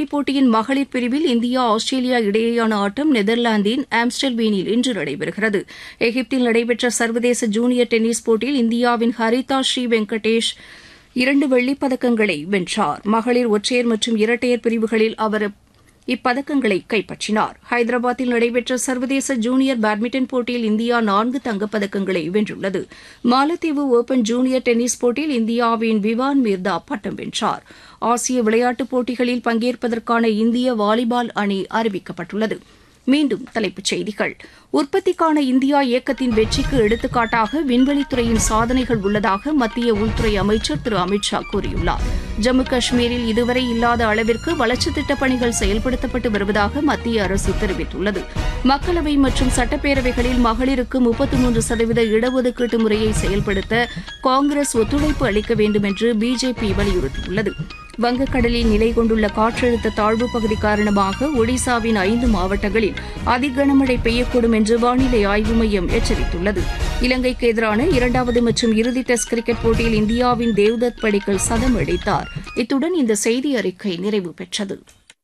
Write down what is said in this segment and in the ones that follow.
ஹாக்கிப் போட்டியின் மகளிர் பிரிவில் இந்தியா ஆஸ்திரேலியா இடையேயான ஆட்டம் நெதர்லாந்தின் ஆம்ஸ்டல்வீனில் இன்று நடைபெறுகிறது. எகிப்தில் நடைபெற்ற சர்வதேச ஜூனியர் டென்னிஸ் போட்டியில் இந்தியாவின் ஹரிதா ஸ்ரீ வெங்கடேஷ் 2 வெள்ளிப் பதக்கங்களை வென்றார். மகளிர் ஒற்றையர் மற்றும் இரட்டையர் பிரிவுகளில் அவர் இப்பதக்கங்களை கைப்பற்றினார். ஹைதராபாத்தில் நடைபெற்ற சர்வதேச ஜூனியர் பேட்மிண்டன் போட்டியில் இந்தியா 4 தங்கப்பதக்கங்களை வென்றுள்ளது. மாலத்தீவு ஓபன் ஜூனியர் டென்னிஸ் போட்டியில் இந்தியாவின் விவான் மிர்தா பட்டம் வென்றார். ஆசிய விளையாட்டுப் போட்டிகளில் பங்கேற்பதற்கான இந்திய வாலிபால் அணி அறிவிக்கப்பட்டுள்ளது. மீண்டும் தலைப்புச் செய்திகள். உற்பத்திக்கான இந்தியா இயக்கத்தின் வெற்றிக்கு எடுத்துக்காட்டாக விண்வெளித்துறையின் சாதனைகள் உள்ளதாக மத்திய உள்துறை அமைச்சர் திரு அமித் ஷா கூறியுள்ளார். ஜம்மு காஷ்மீரில் இதுவரை இல்லாத அளவிற்கு வளர்ச்சித் திட்டப் பணிகள் செயல்படுத்தப்பட்டு வருவதாக மத்திய அரசு தெரிவித்துள்ளது. மக்களவை மற்றும் சட்டப்பேரவைகளில் மகளிருக்கு 33% இடஒதுக்கீட்டு முறையை செயல்படுத்த காங்கிரஸ் ஒத்துழைப்பு அளிக்க வேண்டும் என்று பிஜேபி வலியுறுத்தியுள்ளது. வங்கக்கடலில் நிலை கொண்டுள்ள காற்றழுத்த தாழ்வுப் பகுதி காரணமாக ஒடிசாவின் 5 மாவட்டங்களில் அதிகனமழை பெய்யக்கூடும் என்று வானிலை ஆய்வு மையம் எச்சரித்துள்ளது. இலங்கைக்கு எதிரான 2வது மற்றும் இறுதி டெஸ்ட் கிரிக்கெட் போட்டியில் இந்தியாவின் தேவ்தத் படிக்கல் சதம் அடித்தார். இத்துடன் இந்த செய்தி அறிக்கை நிறைவு பெற்றது.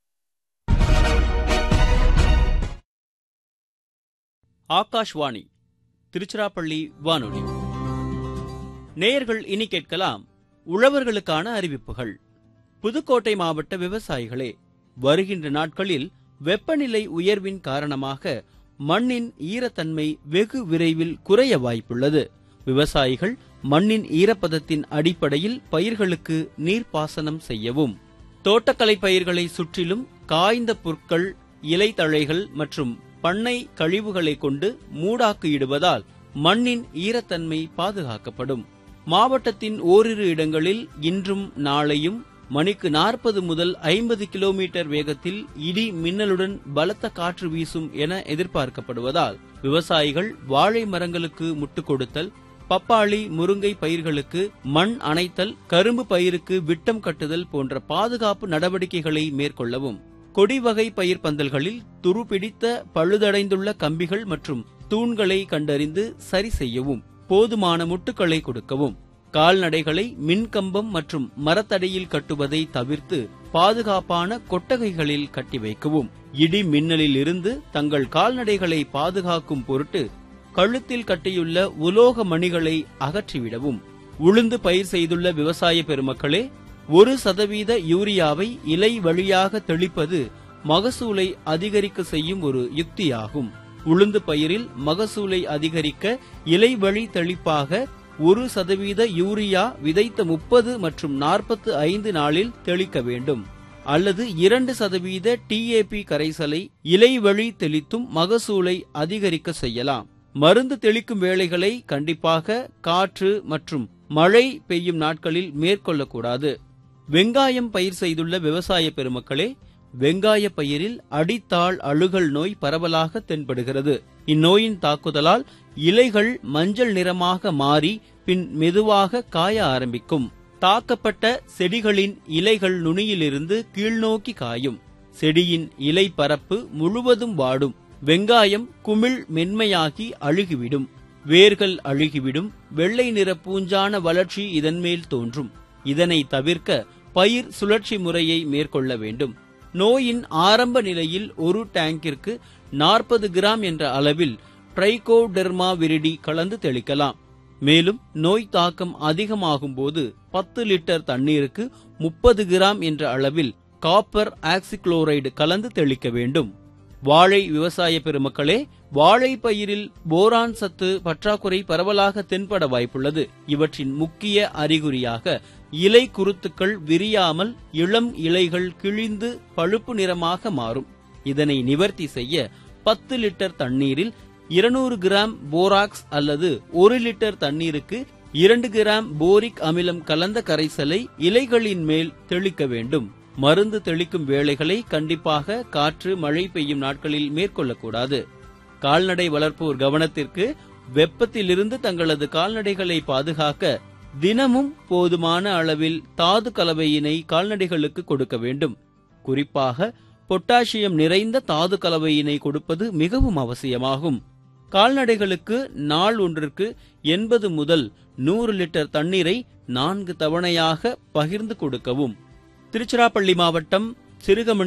ஆகாஷ்வாணி திருச்சிராப்பள்ளி வானொலி. நேயர்கள் இனி கேட்கலாம் உழவர்களுக்கான அறிவிப்புகள். புதுக்கோட்டை மாவட்ட விவசாயிகளே, வருகின்ற நாட்களில் வெப்பநிலை உயர்வின் காரணமாக மண்ணின் ஈரத்தன்மை வெகு விரைவில் குறைய வாய்ப்புள்ளது. விவசாயிகள் மண்ணின் ஈரப்பதத்தின் அடிப்படையில் பயிர்களுக்கு நீர்ப்பாசனம் செய்யவும், தோட்டக்கலை பயிர்களை சுற்றிலும் காய்ந்த புற்கள், இலைத்தழைகள் மற்றும் பண்ணை கழிவுகளை கொண்டு மூடாக்கு இடுவதால் மண்ணின் ஈரத்தன்மை பாதுகாக்கப்படும். மாவட்டத்தின் ஓரிரு இடங்களில் இன்றும் நாளையும் மணிக்கு 40 முதல் 50 கிலோமீட்டர் வேகத்தில் இடி மின்னலுடன் பலத்த காற்று வீசும் என எதிர்பார்க்கப்படுவதால் விவசாயிகள் வாழை மரங்களுக்கு முட்டுக் கொடுத்தல், பப்பாளி, முருங்கை பயிர்களுக்கு மண் அணைத்தல், கரும்பு பயிருக்கு விட்டம் கட்டுதல் போன்ற பாதுகாப்பு நடவடிக்கைகளை மேற்கொள்ளவும், கொடிவகை பயிர் பந்தல்களில் துருப்பிடித்த பழுதடைந்துள்ள கம்பிகள் மற்றும் தூண்களை கண்டறிந்து சரி செய்யவும், போதுமான முட்டுக்களை கொடுக்கவும், கால்நடைகளை மின்கம்பம் மற்றும் மரத்தடியில் கட்டுவதை தவிர்த்து பாதுகாப்பான கொட்டகைகளில் கட்டி வைக்கவும், இடி மின்னலில் இருந்து தங்கள் கால்நடைகளை பாதுகாக்கும் பொருட்டு கழுத்தில் கட்டியுள்ள உலோக மணிகளை அகற்றிவிடவும். உளுந்து பயிர் செய்துள்ள விவசாய பெருமக்களே, 1% யூரியாவை இலை வழியாக தெளிப்பது மகசூலை அதிகரிக்க செய்யும் ஒரு யுக்தியாகும். உளுந்து பயிரில் மகசூலை அதிகரிக்க இலை வழி தெளிப்பாக 1% யூரியா விதைத்த 30 மற்றும் 45 நாளில் தெளிக்க வேண்டும். அல்லது 2% TAP கரைசலை இலை வழி தெளித்தும் மகசூலை அதிகரிக்க செய்யலாம். மருந்து தெளிக்கும் வேளைகளை கண்டிப்பாக காற்று மற்றும் மழை பெய்யும் நாட்களில் மேற்கொள்ளக்கூடாது. வெங்காயம் பயிர் செய்துள்ள விவசாய பெருமக்களே, வெங்காய பயிரில் அடித்தாள் அழுகல் நோய் பரவலாக தென்படுகிறது. இந்நோயின் தாக்குதலால் இலைகள் மஞ்சள் நிறமாக மாறி பின் மெதுவாக காய ஆரம்பிக்கும். தாக்கப்பட்ட செடிகளின் இலைகள் நுனியிலிருந்து கீழ்நோக்கி காயும். செடியின் இலை பரப்பு முழுவதும் வாடும். வெங்காயம் குமிழ் மென்மையாகி அழுகிவிடும். வேர்கள் அழுகிவிடும். வெள்ளை நிற பூஞ்சான வளர்ச்சி இதன் மேல் தோன்றும். இதனை தவிர்க்க பயிர் சுழற்சி முறையை மேற்கொள்ள வேண்டும். நோயின் ஆரம்ப நிலையில் ஒரு டேங்கிற்கு 40 கிராம் என்ற அளவில் ட்ரைகோடெர்மா விரிடி கலந்து தெளிக்கலாம். மேலும் நோய் தாக்கம் அதிகமாகும் போது 10 லிட்டர் தண்ணீருக்கு 30 கிராம் என்ற அளவில் காப்பர் ஆக்சிக்ளோரைடு கலந்து தெளிக்க வேண்டும். வாழை விவசாய பெருமக்களே, வாழை பயிரில் போரான் சத்து பற்றாக்குறை பரவலாக தென்பட வாய்ப்புள்ளது. இவற்றின் முக்கிய அறிகுறியாக இலை குருத்துக்கள் விரியாமல் இளம் இலைகள் கிழிந்து பழுப்பு நிறமாக மாறும். இதனை நிவர்த்தி செய்ய 10 லிட்டர் தண்ணீரில் 200 கிராம் போராக்ஸ் அல்லது 1 லிட்டர் தண்ணீருக்கு 2 கிராம் போரிக் அமிலம் கலந்த கரைசலை இலைகளின் மேல் தெளிக்க வேண்டும். மருந்து தெளிக்கும் வேளைகளை கண்டிப்பாக காற்று மழை பெய்யும் நாட்களில் மேற்கொள்ளக்கூடாது. கால்நடை வளர்ப்போர் கவனத்திற்கு, வெப்பத்திலிருந்து தங்களது கால்நடைகளை பாதுகாக்க தினமும் போதுமான அளவில் தாது கலவையினை கால்நடைகளுக்கு கொடுக்க வேண்டும். குறிப்பாக பொட்டாசியம் நிறைந்த தாது கலவையினை கொடுப்பது மிகவும் அவசியமாகும். கால்நடைகளுக்கு நாள் ஒன்றிற்கு 80 முதல் 100 லிட்டர் தண்ணீரை 4 தவணையாக பகிர்ந்து கொடுக்கவும். திருச்சிராப்பள்ளி மாவட்டம் சிறுகமணி